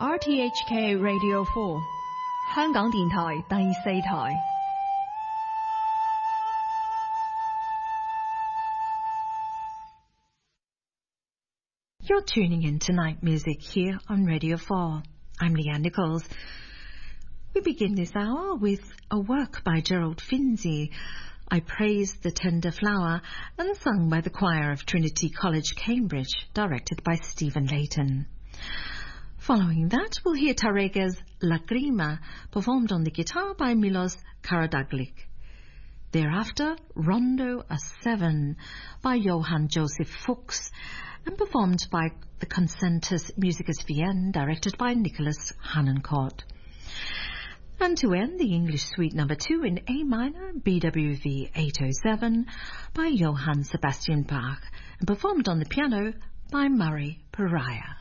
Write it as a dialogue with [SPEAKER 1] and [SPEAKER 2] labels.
[SPEAKER 1] RTHK Radio 4香港電台第4台
[SPEAKER 2] You're tuning in to Night Music here on Radio 4. I'm Leanne Nichols. We begin this hour with a work by Gerald Finzi, I Praise the Tender Flower, and sung by the choir of Trinity College, Cambridge, directed by Stephen Layton. Following that, we'll hear Tarega's Lacrima, performed on the guitar by Milos Karadaglik. Thereafter, Rondo a 7 by Johann Joseph Fuchs, and performed by the Concertus Musicus Vienne, directed by Nicholas Hanencourt. And to end, the English Suite No. 2 in A minor, BWV 807, by Johann Sebastian Bach, and performed on the piano by Murray Pariah.